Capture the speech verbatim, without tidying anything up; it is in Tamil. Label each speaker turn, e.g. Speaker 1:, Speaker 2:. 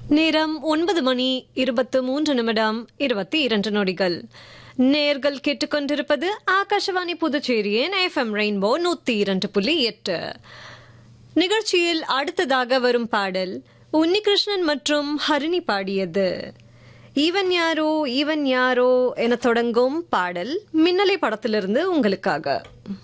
Speaker 1: நேரம் ஒன்பது மணி இருபத்து மூன்று நிமிடம் இருபத்தி இரண்டு நொடிகள். நேர்கள் கேட்டுக்கொண்டிருப்பது ஆகாஷவாணி புதுச்சேரியின் எஃப்எம் ரெயின்போ நூத்தி இரண்டு புள்ளி எட்டு. நிகழ்ச்சியில் அடுத்ததாக வரும் பாடல் உன்னிகிருஷ்ணன் மற்றும் ஹரிணி பாடியது. ஈவன் யாரோ ஈவன் யாரோ என தொடங்கும் பாடல் மின்னலை படத்திலிருந்து உங்களுக்காக.